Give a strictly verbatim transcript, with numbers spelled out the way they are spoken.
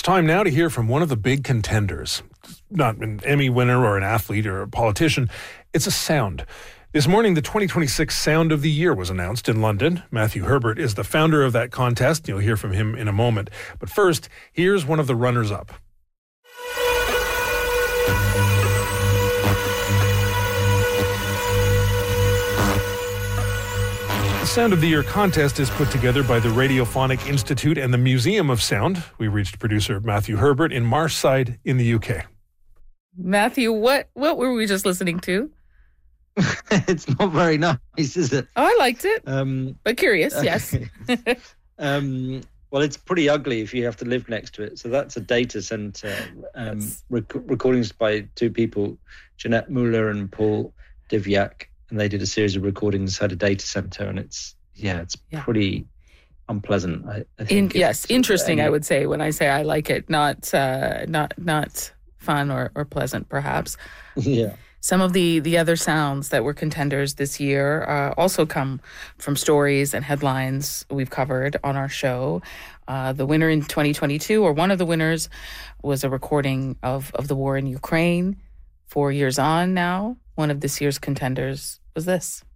time now to hear from one of the big contenders. Not an Emmy winner or an athlete or a politician. It's a sound. This morning, the twenty twenty-six Sound of the Year was announced in London. Matthew Herbert is the founder of that contest. You'll hear from him in a moment. But first, here's one of the runners-up. The Sound of the Year contest is put together by the Radiophonic Institute and the Museum of Sound. We reached producer Matthew Herbert in Marshside in the U K. Matthew, what, what were we just listening to? It's not very nice, is it? Oh, I liked it, um, but curious, yes. um, well, it's pretty ugly if you have to live next to it. So that's a data center. Um, rec- recordings by two people, Jeanette Muller and Paul Divyak, and they did a series of recordings at a data center, and it's yeah, it's yeah. pretty unpleasant. I, I think In, yes, interesting. I would say when I say I like it, not uh, not not fun or, or pleasant, perhaps. Yeah. Some of the, the other sounds that were contenders this year uh, also come from stories and headlines we've covered on our show. Uh, the winner in twenty twenty-two, or one of the winners, was a recording of, of the war in Ukraine. Four years on now, one of this year's contenders was this.